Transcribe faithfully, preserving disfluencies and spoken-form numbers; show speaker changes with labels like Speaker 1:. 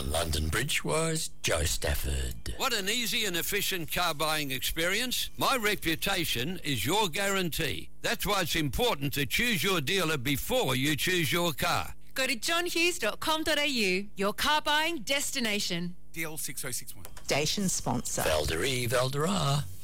Speaker 1: On London Bridge was Joe Stafford.
Speaker 2: What an easy and efficient car buying experience. My reputation is your guarantee. That's why it's important to choose your dealer before you choose your car.
Speaker 3: Go to john hughes dot com dot a u, your car buying destination.
Speaker 4: D L six oh six one.
Speaker 5: Station sponsor.
Speaker 1: Valderie, Valdera.